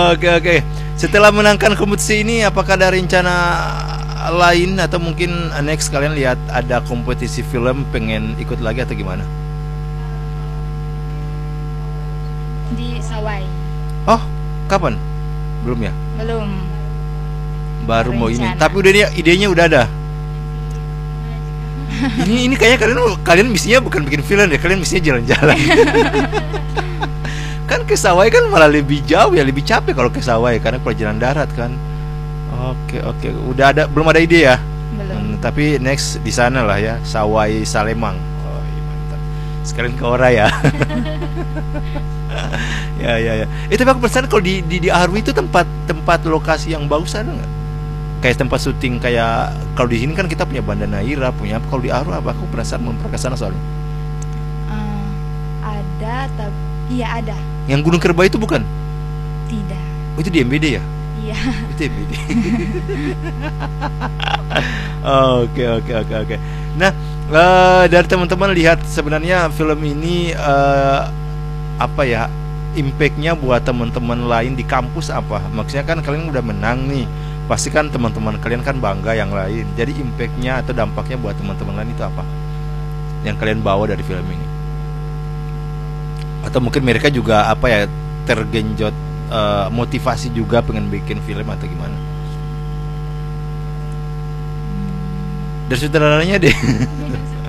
Oke oke. Setelah menangkan kompetisi ini, apakah ada rencana lain atau mungkin next kalian lihat ada kompetisi film pengen ikut lagi atau gimana? Di Sawai. Oh, kapan? Belum ya? Belum. Baru mau ini. Rencana. Tapi idenya udah ada. Ini kayaknya kalian misinya bukan bikin film ya, kalian misinya jalan-jalan. Kan ke Sawai kan malah lebih jauh ya, lebih capek kalau ke Sawai karena perjalanan darat kan. Oke oke, udah ada, belum ada ide ya? Belum. Tapi next di sana lah ya, Sawai Salemang. Oh iya mantap. Sekalian ke Ora ya. Ya. Tapi aku penasaran kalau di Arwi itu tempat lokasi yang bagus ada nggak? Kayak tempat syuting kayak kalau di sini kan kita punya Banda Naira, punya apa? Kalau di Arwi apa? Aku penasaran mau ke sana soalnya. Ada, tapi iya ada. Yang Gunung Kerbau itu bukan? Tidak. Oh, itu di MBD ya? Iya. Itu MBD. Oke. Nah, dari teman-teman lihat sebenarnya film ini apa ya? Impactnya buat teman-teman lain di kampus apa? Maksudnya kan kalian udah menang nih, pasti kan teman-teman kalian kan bangga yang lain. Jadi impactnya atau dampaknya buat teman-teman lain itu apa? Yang kalian bawa dari film ini? Atau mungkin mereka juga apa ya, tergenjot motivasi juga pengen bikin film atau gimana? Dari saudaranya deh.